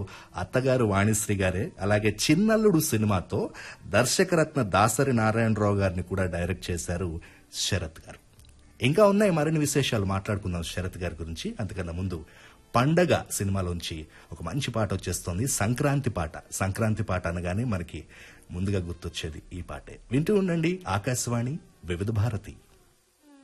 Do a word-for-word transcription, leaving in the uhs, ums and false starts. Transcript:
అత్తగారు వాణిశ్రీ గారే. అలాగే చిన్నల్లుడు సినిమాతో దర్శకరత్న దాసరి నారాయణరావు గారిని కూడా డైరెక్ట్ చేశారు శరత్ గారు. ఇంకా ఉన్నాయి మరిన్ని విశేషాలు మాట్లాడుకుందాం శరత్ గారి గురించి. అంతకన్నా ముందు పండగ సినిమాలోంచి ఒక మంచి పాట వచ్చేస్తోంది, సంక్రాంతి పాట. సంక్రాంతి పాట అనగానే మనకి ముందుగా గుర్తొచ్చేది ఈ పాటే. వింటూ ఉండండి ఆకాశవాణి వివిధ భారతి.